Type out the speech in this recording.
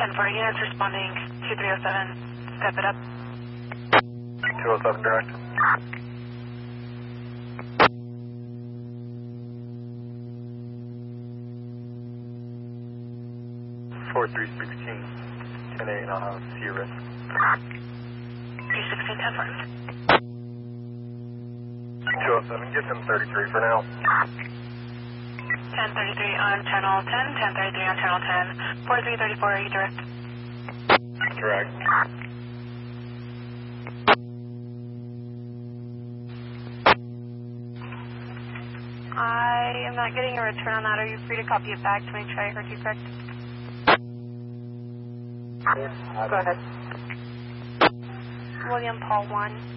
1040 units responding 2307. Step it up. 207 direct. Four 316, 10-8, I'll see you risk. 316, 10-4. 207, get them 33 for now. 1033 on channel 10, 1033 on channel 10, 4334, are you direct? Direct. I am not getting a return on that. Are you free to copy it back to make sure I heard you correct? Go ahead. William Paul 1.